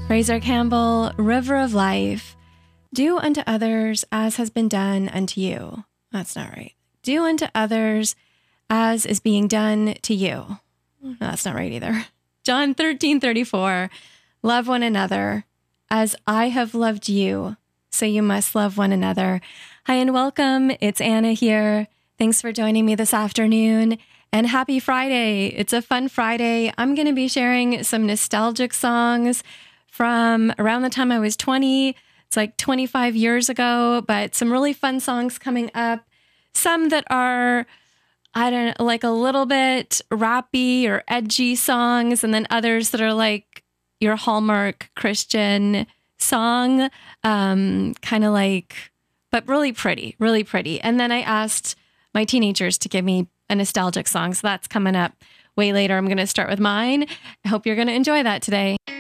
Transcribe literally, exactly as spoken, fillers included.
Fraser Campbell, River of Life. Do unto others as has been done unto you. That's not right. Do unto others as is being done to you. No, that's not right either. John thirteen thirty-four. Love one another as I have loved you, so you must love one another. Hi and welcome. It's Anna here. Thanks for joining me this afternoon. And happy Friday. It's a fun Friday. I'm going to be sharing some nostalgic songs from around the time I was twenty. It's like twenty-five years ago, but some really fun songs coming up. Some that are, I don't know, like a little bit rappy or edgy songs, and then others that are like your Hallmark Christian song, um, kind of like, but really pretty, really pretty. And then I asked my teenagers to give me a nostalgic song, so that's coming up way later. I'm going to start with mine. I hope you're going to enjoy that today.